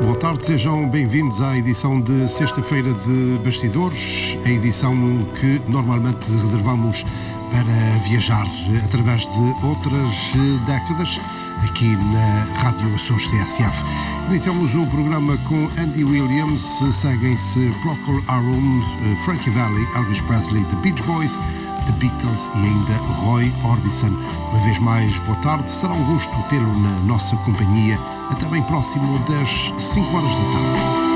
Boa tarde, sejam bem-vindos à edição de sexta-feira de Bastidores, a edição que normalmente reservamos para viajar através de outras décadas aqui na Rádio Açores TSF. Iniciamos o programa com Andy Williams, seguem-se Procol Harum, Frankie Valli, Elvis Presley, The Beach Boys, The Beatles e ainda Roy Orbison. Uma vez mais, boa tarde, será um gosto tê-lo na nossa companhia até bem próximo das 5 horas da tarde.